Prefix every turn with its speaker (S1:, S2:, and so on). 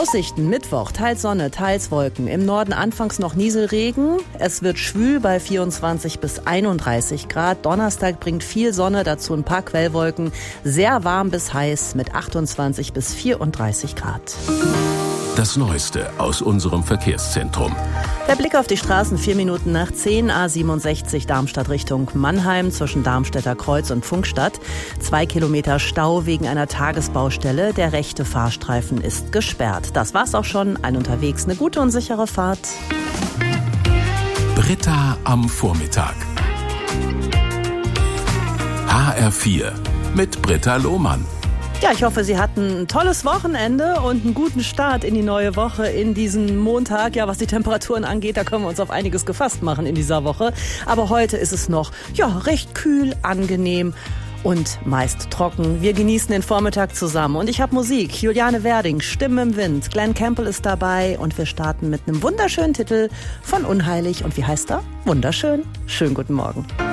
S1: Aussichten: Mittwoch, teils Sonne, teils Wolken. Im Norden anfangs noch Nieselregen. Es wird schwül bei 24 bis 31 Grad. Donnerstag bringt viel Sonne, dazu ein paar Quellwolken. Sehr warm bis heiß mit 28 bis 34 Grad.
S2: Das Neueste aus unserem Verkehrszentrum.
S1: Der Blick auf die Straßen: 4 Minuten nach 10, A67 Darmstadt Richtung Mannheim zwischen Darmstädter Kreuz und Pfungstadt. 2 Kilometer Stau wegen einer Tagesbaustelle. Der rechte Fahrstreifen ist gesperrt. Das war's auch schon. Ein unterwegs, eine gute und sichere Fahrt.
S2: Britta am Vormittag. HR4 mit Britta Lohmann.
S1: Ja, ich hoffe, Sie hatten ein tolles Wochenende und einen guten Start in die neue Woche, in diesen Montag. Ja, was die Temperaturen angeht, da können wir uns auf einiges gefasst machen in dieser Woche. Aber heute ist es noch, recht kühl, angenehm und meist trocken. Wir genießen den Vormittag zusammen und ich habe Musik. Juliane Werding, Stimmen im Wind. Glenn Campbell ist dabei und wir starten mit einem wunderschönen Titel von Unheilig. Und wie heißt er? Wunderschön. Schönen guten Morgen.